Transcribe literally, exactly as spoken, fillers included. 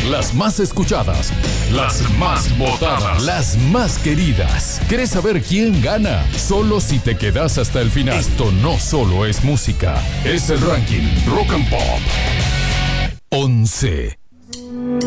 las más escuchadas, las más votadas, las más queridas. ¿Quieres saber quién gana? Solo si te quedas hasta el final. Esto no solo es música, es el ranking Rock and Pop once.